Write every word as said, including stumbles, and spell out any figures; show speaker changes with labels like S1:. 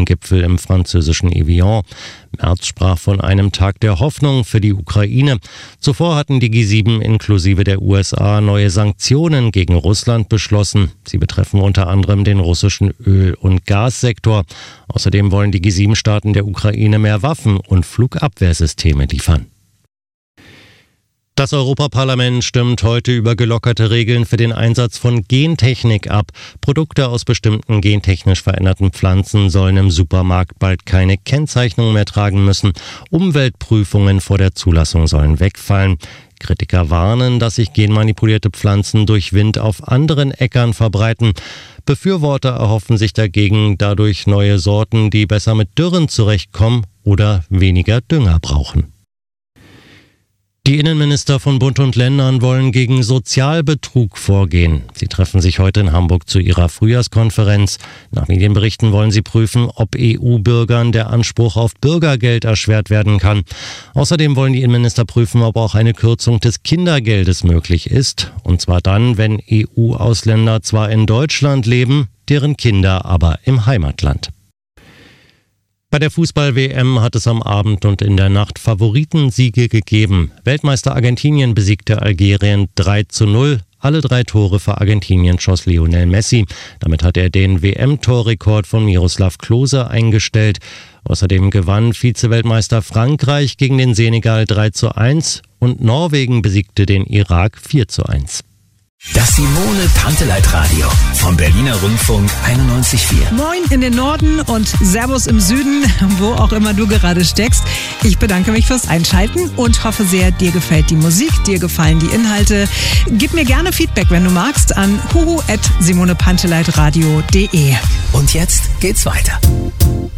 S1: Gipfel im französischen Evian. Merz sprach von einem Tag der Hoffnung für die Ukraine. Zuvor hatten die G sieben inklusive der U S A neue Sanktionen gegen Russland beschlossen. Sie betreffen unter anderem den russischen Öl- und Gassektor. Außerdem wollen die G sieben Staaten der Ukraine mehr Waffen und Flugabwehrsysteme liefern. Das Europaparlament stimmt heute über gelockerte Regeln für den Einsatz von Gentechnik ab. Produkte aus bestimmten gentechnisch veränderten Pflanzen sollen im Supermarkt bald keine Kennzeichnung mehr tragen müssen. Umweltprüfungen vor der Zulassung sollen wegfallen. Kritiker warnen, dass sich genmanipulierte Pflanzen durch Wind auf anderen Äckern verbreiten. Befürworter erhoffen sich dagegen dadurch neue Sorten, die besser mit Dürren zurechtkommen oder weniger Dünger brauchen. Die Innenminister von Bund und Ländern wollen gegen Sozialbetrug vorgehen. Sie treffen sich heute in Hamburg zu ihrer Frühjahrskonferenz. Nach Medienberichten wollen sie prüfen, ob E U-Bürgern der Anspruch auf Bürgergeld erschwert werden kann. Außerdem wollen die Innenminister prüfen, ob auch eine Kürzung des Kindergeldes möglich ist. Und zwar dann, wenn E U-Ausländer zwar in Deutschland leben, deren Kinder aber im Heimatland. Bei der Fußball-W M hat es am Abend und in der Nacht Favoritensiege gegeben. Weltmeister Argentinien besiegte Algerien drei zu null. Alle drei Tore für Argentinien schoss Lionel Messi. Damit hat er den W M-Torrekord von Miroslav Klose eingestellt. Außerdem gewann Vize-Weltmeister Frankreich gegen den Senegal drei zu eins und Norwegen besiegte den Irak vier zu eins.
S2: Das Simone Panteleit Radio vom Berliner Rundfunk einundneunzig Komma vier.
S3: Moin in den Norden und Servus im Süden, wo auch immer du gerade steckst. Ich bedanke mich fürs Einschalten und hoffe sehr, dir gefällt die Musik, dir gefallen die Inhalte. Gib mir gerne Feedback, wenn du magst, an huhu at simone panteleit radio punkt de.
S2: Und jetzt geht's weiter.